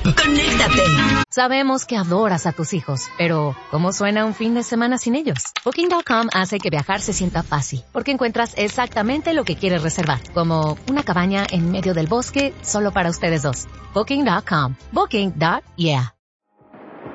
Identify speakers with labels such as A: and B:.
A: Conéctate.
B: Sabemos que adoras a tus hijos, pero ¿cómo suena un fin de semana sin ellos? Booking.com hace que viajar se sienta fácil, porque encuentras exactamente lo que quieres reservar, como una cabaña en medio del bosque solo para ustedes dos. Booking.com. Booking.yeah.